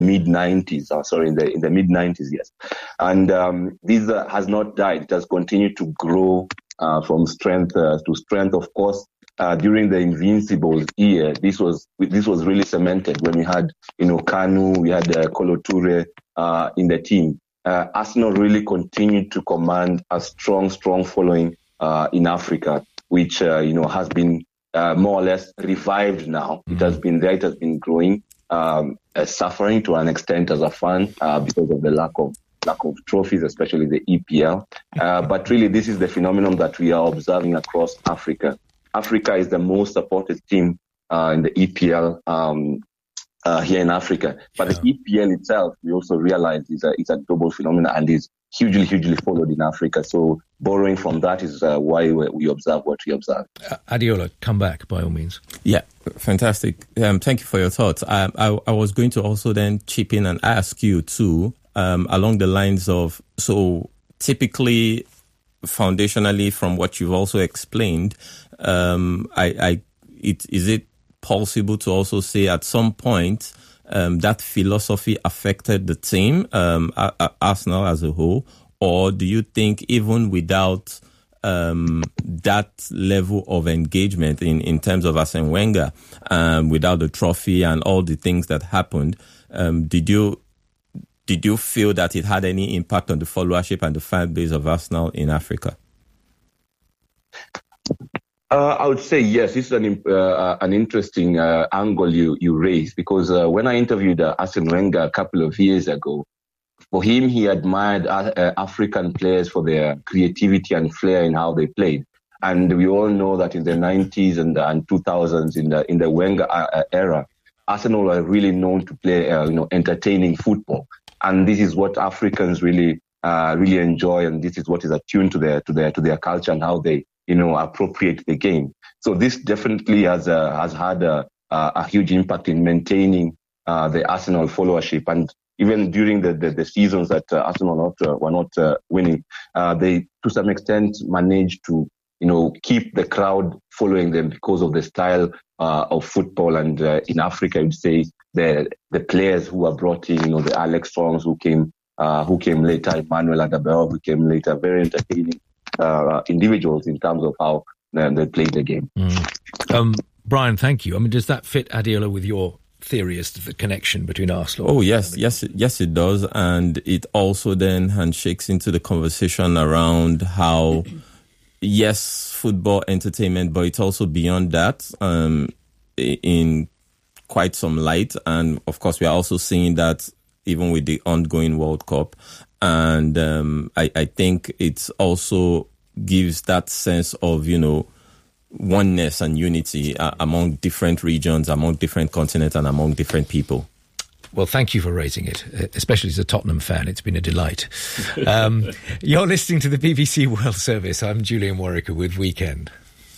mid-90s. In the mid-90s, yes. And this has not died. It has continued to grow from strength to strength. Of course, during the Invincibles year, this was really cemented when we had, Kanu, we had Kolo Toure in the team. Arsenal really continued to command a strong following in Africa, which has been more or less revived now. It has been there. It has been growing, suffering to an extent as a fan because of the lack of trophies, especially the EPL. But really, this is the phenomenon that we are observing across Africa. Africa is the most supported team in the EPL here in Africa. But the EPL itself, we also realize, is a global phenomenon and is hugely followed in Africa. So borrowing from that is why we observe what we observe. Adeola, come back by all means. Yeah, fantastic. Thank you for your thoughts. I was going to also then chip in and ask you too, along the lines of, so typically, foundationally, from what you've also explained, is it possible to also say at some point that philosophy affected the team, Arsenal as a whole, or do you think even without that level of engagement in terms of Arsene Wenger, without the trophy and all the things that happened, did you feel that it had any impact on the followership and the fan base of Arsenal in Africa? I would say yes. This is an interesting angle you raised, because when I interviewed Arsene Wenger a couple of years ago, for him, he admired African players for their creativity and flair in how they played. And we all know that in the 90s and 2000s, in the Wenger era, Arsenal were really known to play entertaining football. And this is what Africans really enjoy, and this is what is attuned to their culture and how they appropriate the game. So this definitely has had a huge impact in maintaining the Arsenal followership. And even during the seasons that Arsenal were not winning, they to some extent managed to keep the crowd following them because of the style of football. And in Africa, I would say the players who were brought in, the Alex Songs who came later, Emmanuel Adebayor who came later, very entertaining individuals in terms of how they played the game. Brian, thank you. I mean, does that fit, Adeola, with your theory as to the connection between Arsenal? Oh, yes, it does. And it also then handshakes into the conversation around how, yes, football entertainment, but it's also beyond that in quite some light. And of course, we are also seeing that even with the ongoing World Cup. And I think it also gives that sense of, oneness and unity among different regions, among different continents, and among different people. Well, thank you for raising it, especially as a Tottenham fan. It's been a delight. You're listening to the BBC World Service. I'm Julian Warwicker with Weekend.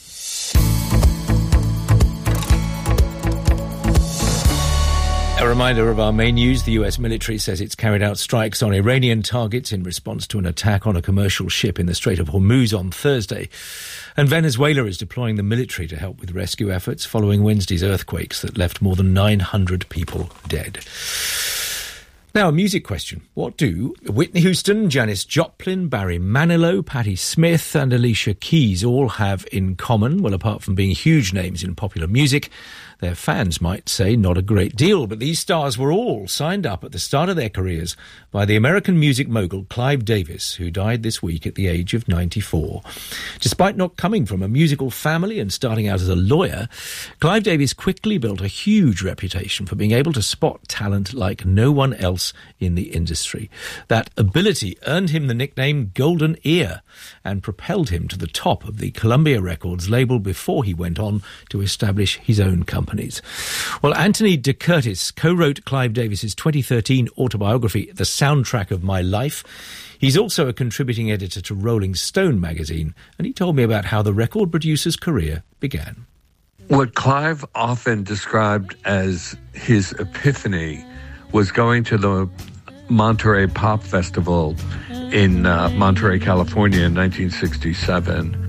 A reminder of our main news. The US military says it's carried out strikes on Iranian targets in response to an attack on a commercial ship in the Strait of Hormuz on Thursday. And Venezuela is deploying the military to help with rescue efforts following Wednesday's earthquakes that left more than 900 people dead. Now, a music question. What do Whitney Houston, Janis Joplin, Barry Manilow, Patti Smith and Alicia Keys all have in common? Well, apart from being huge names in popular music, their fans might say not a great deal, but these stars were all signed up at the start of their careers by the American music mogul Clive Davis, who died this week at the age of 94. Despite not coming from a musical family and starting out as a lawyer, Clive Davis quickly built a huge reputation for being able to spot talent like no one else in the industry. That ability earned him the nickname Golden Ear and propelled him to the top of the Columbia Records label before he went on to establish his own companies. Well, Anthony De Curtis co-wrote Clive Davis's 2013 autobiography, The Soundtrack of My Life. He's also a contributing editor to Rolling Stone magazine, and he told me about how the record producer's career began. What Clive often described as his epiphany was going to the Monterey Pop Festival in Monterey, California in 1967